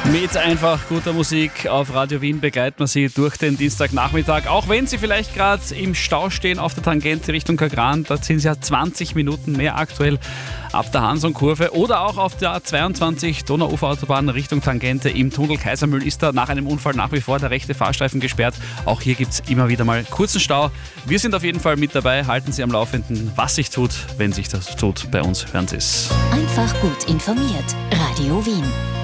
Mit einfach guter Musik auf Radio Wien begleiten wir Sie durch den Dienstagnachmittag. Auch wenn Sie vielleicht gerade im Stau stehen auf der Tangente Richtung Kagran, da sind es ja 20 Minuten mehr aktuell ab der Hanson-Kurve. Oder auch auf der A22 Donauuferautobahn Richtung Tangente im Tunnel Kaisermühl ist da nach einem Unfall nach wie vor der rechte Fahrstreifen gesperrt. Auch hier gibt es immer wieder mal kurzen Stau. Wir sind auf jeden Fall mit dabei. Halten Sie am Laufenden, was sich tut, wenn sich das tut. Bei uns hören Sie es. Einfach gut informiert. Radio Wien.